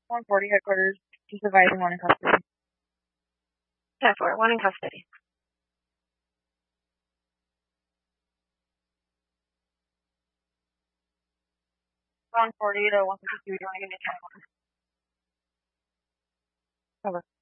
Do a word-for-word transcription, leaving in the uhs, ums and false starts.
one forty headquarters, just advising one in custody. ten four, one in custody. one forty to one fifty-two, do you want to give me a ten? Over.